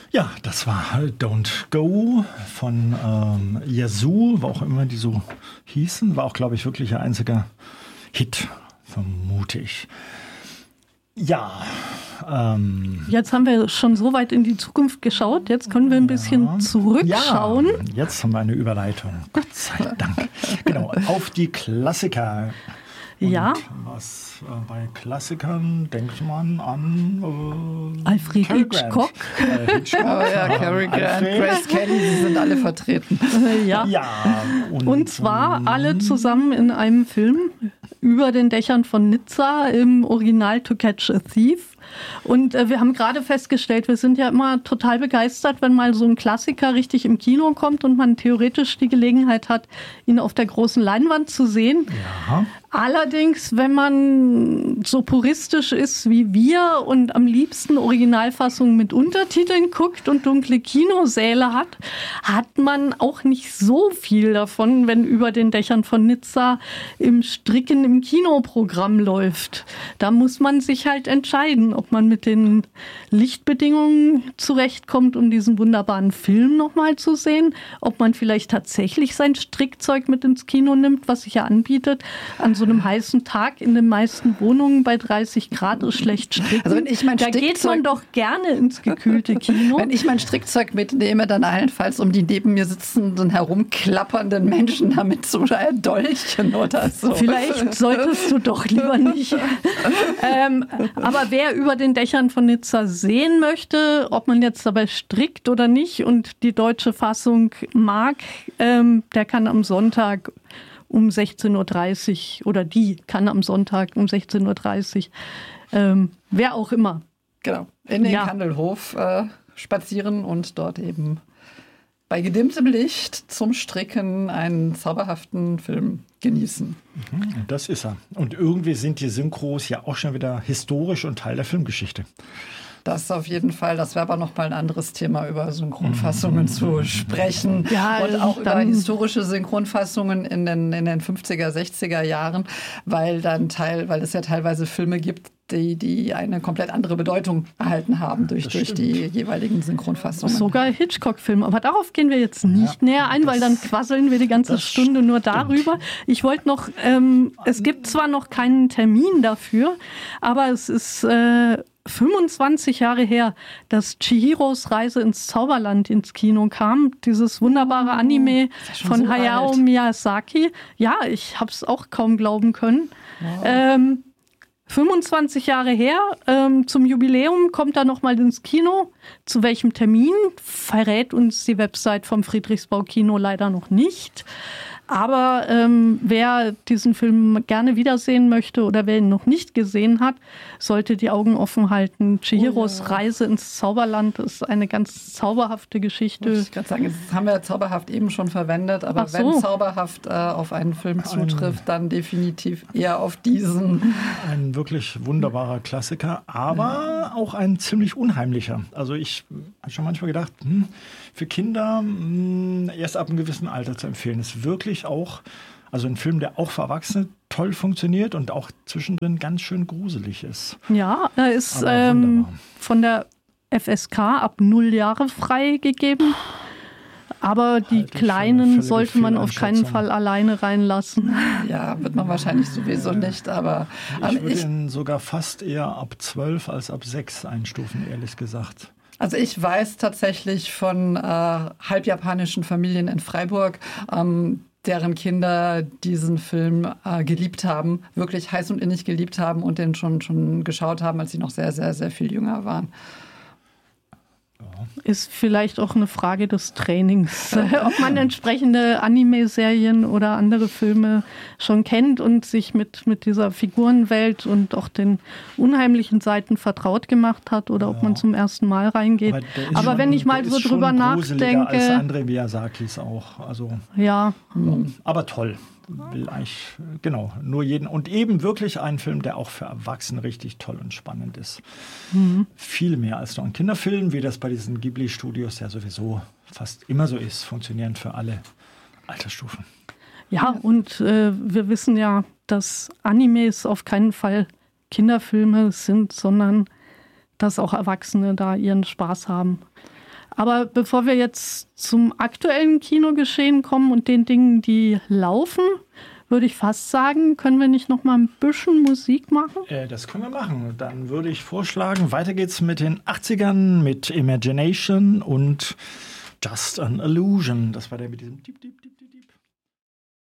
Ja, das war halt Don't Go von Yazoo, wo auch immer die so hießen. War auch, glaube ich, wirklich ihr einziger Hit, vermute ich. Ja. Jetzt haben wir schon so weit in die Zukunft geschaut. Jetzt können wir ein bisschen zurückschauen. Ja, jetzt haben wir eine Überleitung. Gott sei Dank. Genau, auf die Klassiker. Und was bei Klassikern denkt man an Alfred Hitchcock. Cary Grant, Grace Kelly, sie sind alle vertreten. Und zwar alle zusammen in einem Film über den Dächern von Nizza im Original To Catch a Thief. Und wir haben gerade festgestellt, wir sind ja immer total begeistert, wenn mal so ein Klassiker richtig im Kino kommt und man theoretisch die Gelegenheit hat, ihn auf der großen Leinwand zu sehen. Ja. Allerdings, wenn man so puristisch ist wie wir und am liebsten Originalfassungen mit Untertiteln guckt und dunkle Kinosäle hat, hat man auch nicht so viel davon, wenn über den Dächern von Nizza im Stricken im Kinoprogramm läuft. Da muss man sich halt entscheiden, ob man mit den Lichtbedingungen zurechtkommt, um diesen wunderbaren Film nochmal zu sehen, ob man vielleicht tatsächlich sein Strickzeug mit ins Kino nimmt, was sich ja anbietet. An so einem heißen Tag in den meisten Wohnungen bei 30 Grad ist schlecht stricken. Also wenn ich mein da geht man doch gerne ins gekühlte Kino. Wenn ich mein Strickzeug mitnehme, dann allenfalls um die neben mir sitzenden, herumklappernden Menschen damit so ein Dolchen oder so. Vielleicht solltest du doch lieber nicht. Aber wer über den Dächern von Nizza sehen möchte, ob man jetzt dabei strickt oder nicht und die deutsche Fassung mag, der kann am Sonntag um 16.30 Uhr oder die kann am Sonntag um 16.30 Uhr, wer auch immer. Genau, in den Kandelhof spazieren und dort eben bei gedimmtem Licht zum Stricken einen zauberhaften Film genießen. Das ist er. Und irgendwie sind die Synchros ja auch schon wieder historisch und Teil der Filmgeschichte. Das auf jeden Fall. Das wäre aber noch mal ein anderes Thema, über Synchronfassungen zu sprechen. Ja, und auch über historische Synchronfassungen in den 50er, 60er Jahren, weil es ja teilweise Filme gibt, die eine komplett andere Bedeutung erhalten haben durch die jeweiligen Synchronfassungen. Sogar Hitchcock-Filme. Aber darauf gehen wir jetzt nicht näher ein, weil dann quasseln wir die ganze Stunde nur darüber. Ich wollte noch, es gibt zwar noch keinen Termin dafür, aber es ist 25 Jahre her, dass Chihiros Reise ins Zauberland ins Kino kam. Dieses wunderbare Anime von so Hayao Miyazaki. Ja, ich habe es auch kaum glauben können. Wow. 25 Jahre her, zum Jubiläum kommt er nochmal ins Kino. Zu welchem Termin verrät uns die Website vom Friedrichsbau-Kino leider noch nicht. Aber wer diesen Film gerne wiedersehen möchte oder wer ihn noch nicht gesehen hat, sollte die Augen offen halten. Chihiros Reise ins Zauberland ist eine ganz zauberhafte Geschichte. Muss ich gerade sagen, das haben wir zauberhaft eben schon verwendet, aber wenn zauberhaft auf einen Film zutrifft, dann definitiv eher auf diesen. Ein wirklich wunderbarer Klassiker, aber auch ein ziemlich unheimlicher. Also ich habe schon manchmal gedacht, für Kinder erst ab einem gewissen Alter zu empfehlen. Ist wirklich auch, also ein Film, der auch für Erwachsene toll funktioniert und auch zwischendrin ganz schön gruselig ist. Ja, er ist von der FSK ab 0 Jahre freigegeben. Aber die Kleinen sollte man auf keinen Fall alleine reinlassen. Ja, wird man wahrscheinlich sowieso nicht. Aber ich würde ihn sogar fast eher ab 12 als ab 6 einstufen, ehrlich gesagt. Also ich weiß tatsächlich von halbjapanischen Familien in Freiburg, deren Kinder diesen Film geliebt haben, wirklich heiß und innig geliebt haben und den schon geschaut haben, als sie noch sehr, sehr, sehr viel jünger waren. Ist vielleicht auch eine Frage des Trainings, ob man entsprechende Anime-Serien oder andere Filme schon kennt und sich mit dieser Figurenwelt und auch den unheimlichen Seiten vertraut gemacht hat oder ob man zum ersten Mal reingeht. Aber wenn ich mal so drüber nachdenke... als andere Miyazakis auch. Also, ja. Aber toll. Will eigentlich, genau, nur jeden. Und eben wirklich ein Film, der auch für Erwachsene richtig toll und spannend ist. Viel mehr als nur ein Kinderfilm, wie das bei diesen Ghibli-Studios ja sowieso fast immer so ist, funktionieren für alle Altersstufen. Ja, und wir wissen ja, dass Animes auf keinen Fall Kinderfilme sind, sondern dass auch Erwachsene da ihren Spaß haben. Aber bevor wir jetzt zum aktuellen Kinogeschehen kommen und den Dingen, die laufen, würde ich fast sagen, können wir nicht noch mal ein bisschen Musik machen? Das können wir machen. Dann würde ich vorschlagen, weiter geht's mit den 80ern, mit Imagination und Just an Illusion. Das war der mit diesem Tiep, Tiep, Tiep.